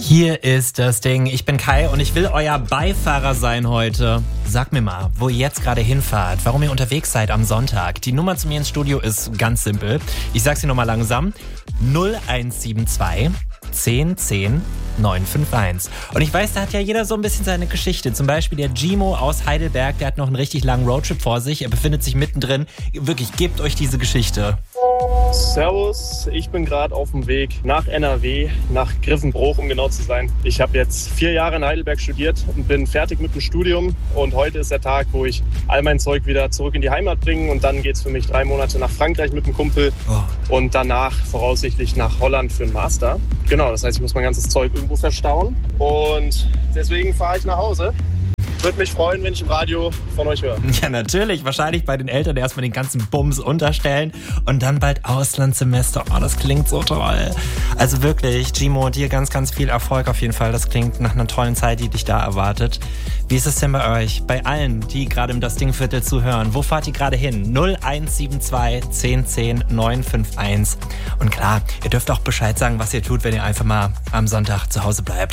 Hier ist das Ding. Ich bin Kai und ich will euer Beifahrer sein heute. Sagt mir mal, wo ihr jetzt gerade hinfahrt, warum ihr unterwegs seid am Sonntag. Die Nummer zu mir ins Studio ist ganz simpel. Ich sag sie nochmal langsam. 0172 10 10 951. Und ich weiß, da hat ja jeder so ein bisschen seine Geschichte. Zum Beispiel der Gimo aus Heidelberg, der hat noch einen richtig langen Roadtrip vor sich. Er befindet sich mittendrin. Wirklich, gebt euch diese Geschichte. Servus, ich bin gerade auf dem Weg nach NRW, nach Griffenbruch, um genau zu sein. Ich habe jetzt 4 Jahre in Heidelberg studiert und bin fertig mit dem Studium. Und heute ist der Tag, wo ich all mein Zeug wieder zurück in die Heimat bringe. Und dann geht es für mich 3 Monate nach Frankreich mit dem Kumpel und danach voraussichtlich nach Holland für einen Master. Genau, das heißt, ich muss mein ganzes Zeug irgendwo verstauen. Und deswegen fahre ich nach Hause. Würde mich freuen, wenn ich im Radio von euch höre. Ja, natürlich. Wahrscheinlich bei den Eltern erstmal den ganzen Bums unterstellen und dann bald Auslandssemester. Oh, das klingt so toll. Also wirklich, Gimo, dir ganz, ganz viel Erfolg auf jeden Fall. Das klingt nach einer tollen Zeit, die dich da erwartet. Wie ist es denn bei euch? Bei allen, die gerade im Das Ding-Viertel zuhören. Wo fahrt ihr gerade hin? 0172 10 10 951. Und klar, ihr dürft auch Bescheid sagen, was ihr tut, wenn ihr einfach mal am Sonntag zu Hause bleibt.